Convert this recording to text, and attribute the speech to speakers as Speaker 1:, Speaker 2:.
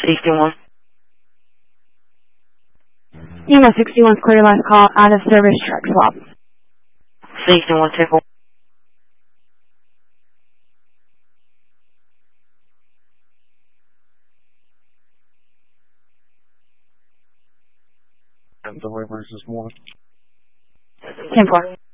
Speaker 1: 61.
Speaker 2: Lima 61's clear last call, out of service truck swap.
Speaker 1: 61 10-4.
Speaker 3: And deliveries this morning.
Speaker 2: 10-4.